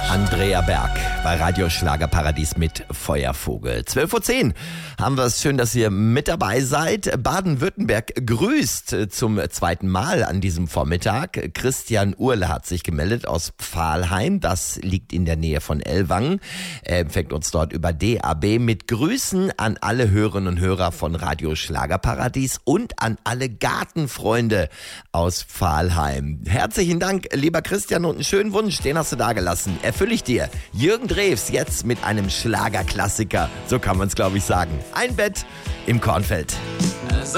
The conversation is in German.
Andrea Berg bei Radio Schlagerparadies mit Feuervogel. 12:10 Uhr haben wir es. Schön, dass ihr mit dabei seid. Baden-Württemberg grüßt zum zweiten Mal an diesem Vormittag. Christian Urle hat sich gemeldet aus Pfahlheim. Das liegt in der Nähe von Ellwangen. Er empfängt uns dort über DAB mit Grüßen an alle Hörerinnen und Hörer von Radio Schlagerparadies und an alle Gartenfreunde aus Pfahlheim. Herzlichen Dank, lieber Christian, und einen schönen Wunsch, den hast du da gelassen. Erfülle ich dir. Jürgen Drews jetzt mit einem Schlagerklassiker. So kann man es, glaube ich, sagen. Ein Bett im Kornfeld. So